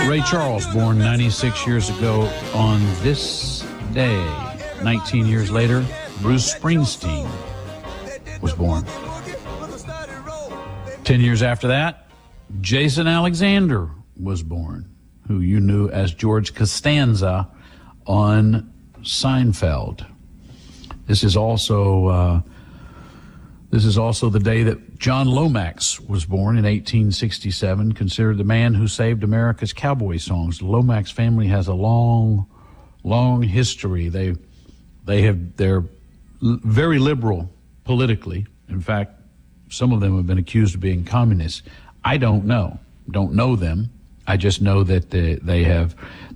Ray Charles, born 96 years ago on this day. 19 years later, Bruce Springsteen was born. 10 years after that, Jason Alexander was born, who you knew as George Costanza on Seinfeld. This is also the day that John Lomax was born in 1867, considered the man who saved America's cowboy songs. The Lomax family has a long history. They're very liberal politically. In fact, some of them have been accused of being communists. I don't know them. I just know that they have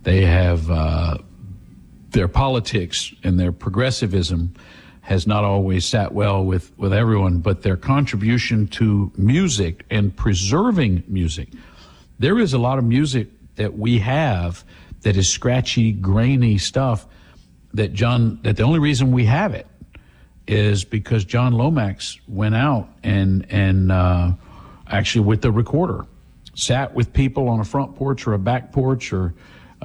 their politics and their progressivism has not always sat well with everyone, but their contribution to music and preserving music. There is a lot of music that we have that is scratchy, grainy stuff that the only reason we have it is because John Lomax went out and actually with the recorder sat with people on a front porch or a back porch or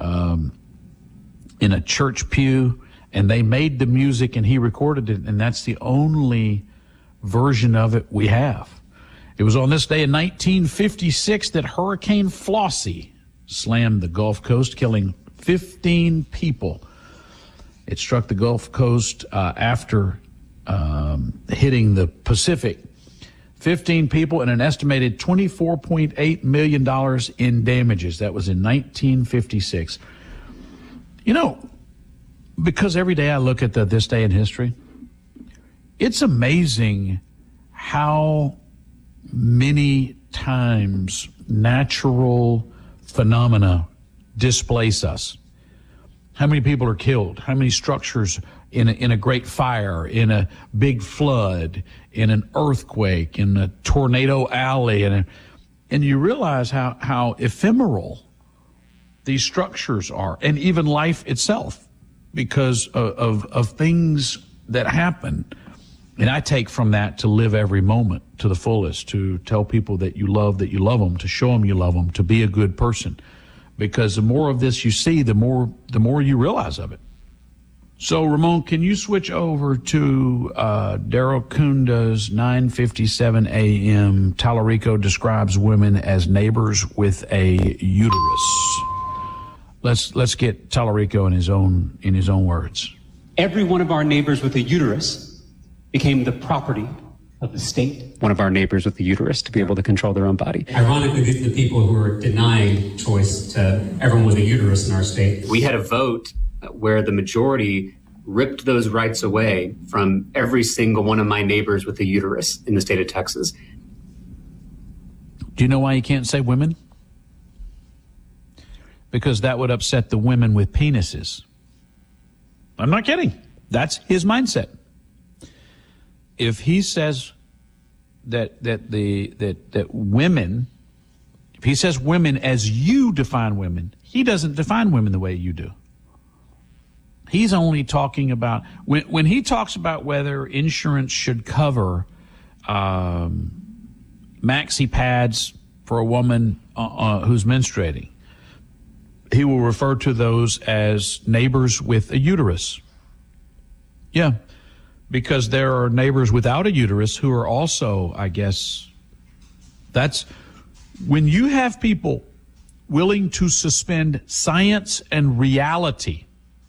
in a church pew, and they made the music and he recorded it, and that's the only version of it we have. It was on this day in 1956 that Hurricane Flossie slammed the Gulf Coast, killing 15 people. It struck the Gulf Coast after hitting the Pacific. 15 people and an estimated $24.8 million in damages. That was in 1956. You know, because every day I look at this day in history, it's amazing how many times natural phenomena displace us. How many people are killed? How many structures in a great fire, in a big flood, in an earthquake, in a tornado alley, and you realize how ephemeral these structures are, and even life itself, because of things that happen. And I take from that to live every moment to the fullest, to tell people that you love them, to show them you love them, to be a good person. Because the more of this you see, the more you realize of it. So, Ramon, can you switch over to Daryl Kunda's 9:57 a.m. Tallarico describes women as neighbors with a uterus. Let's get Tallarico in his own words. Every one of our neighbors with a uterus became the property of the state. One of our neighbors with a uterus to be able to control their own body. Ironically, these are the people who are denying choice to everyone with a uterus in our state. We had a vote where the majority ripped those rights away from every single one of my neighbors with a uterus in the state of Texas. Do you know why you can't say women? Because that would upset the women with penises. I'm not kidding. That's his mindset. If he says that women, if he says women as you define women, he doesn't define women the way you do. He's only talking about, when he talks about whether insurance should cover maxi pads for a woman who's menstruating, he will refer to those as neighbors with a uterus. Yeah, because there are neighbors without a uterus who are also, I guess, that's when you have people willing to suspend science and reality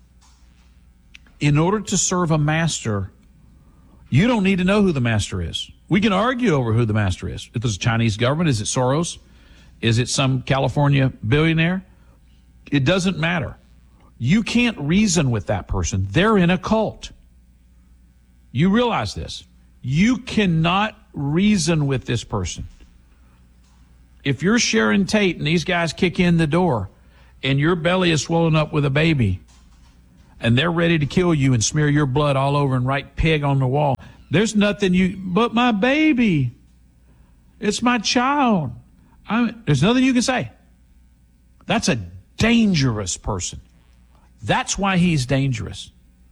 in order to serve a master. You don't need to know who the master is. We can argue over who the master is. If it's the Chinese government, is it Soros? Is it some California billionaire? It doesn't matter. You can't reason with that person. They're in a cult. You realize this. You cannot reason with this person. If you're Sharon Tate and these guys kick in the door and your belly is swollen up with a baby and they're ready to kill you and smear your blood all over and write pig on the wall, there's nothing but my baby. It's my child. There's nothing you can say. That's a dangerous person. That's why he's dangerous.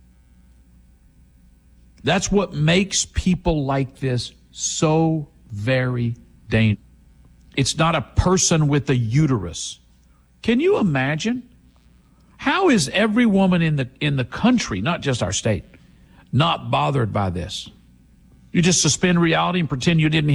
That's what makes people like this so very dangerous. It's not a person with a uterus. Can you imagine? How is every woman in the country, not just our state, not bothered by this? You just suspend reality and pretend you didn't